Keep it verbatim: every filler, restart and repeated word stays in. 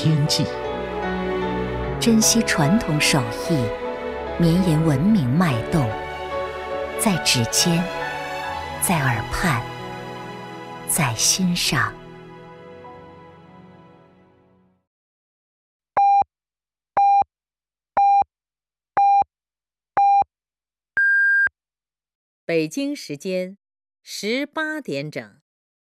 天际。 珍惜传统手艺，绵延文明脉动，在指尖，在耳畔，在心上。 北京时间十八点整。